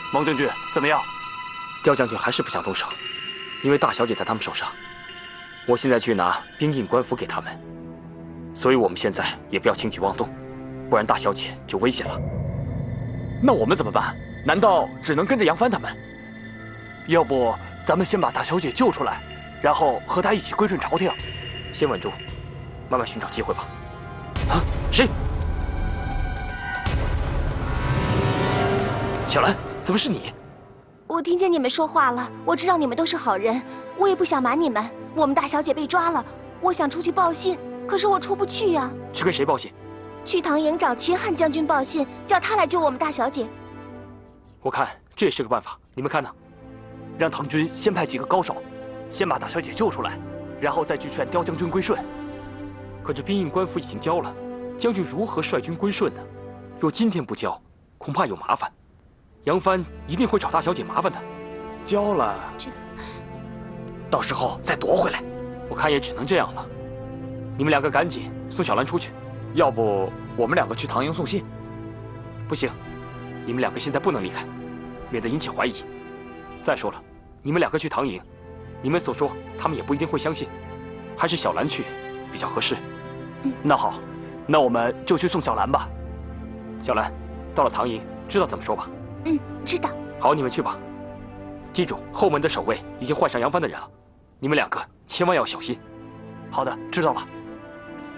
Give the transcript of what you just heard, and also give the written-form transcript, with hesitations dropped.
王将军，怎么样？ 刁将军还是不想动手，因为大小姐在他们手上。我现在去拿兵印官符给他们，所以我们现在也不要轻举妄动，不然大小姐就危险了。 那我们怎么办？难道只能跟着杨帆他们？ 要不咱们先把大小姐救出来，然后和她一起归顺朝廷。 先稳住，慢慢寻找机会吧。啊，谁？小兰，怎么是你？ 我听见你们说话了，我知道你们都是好人，我也不想瞒你们。我们大小姐被抓了，我想出去报信，可是我出不去呀。 去跟谁报信？ 去唐营找秦汉将军报信，叫他来救我们大小姐。 我看这也是个办法，你们看呢？ 让唐军先派几个高手，先把大小姐救出来，然后再去劝刁将军归顺。 可这兵印官符已经交了，将军如何率军归顺呢？若今天不交，恐怕有麻烦。杨帆一定会找大小姐麻烦的。 交了，到时候再夺回来。 我看也只能这样了。你们两个赶紧送小兰出去。 要不我们两个去唐营送信？ 不行，你们两个现在不能离开，免得引起怀疑。再说了，你们两个去唐营，你们所说他们也不一定会相信，还是小兰去比较合适。 那好，那我们就去送小兰吧。 小兰，到了唐营，知道怎么说吧？ 知道。 好，你们去吧。记住，后门的守卫已经换上杨帆的人了，你们两个千万要小心。 好的，知道了。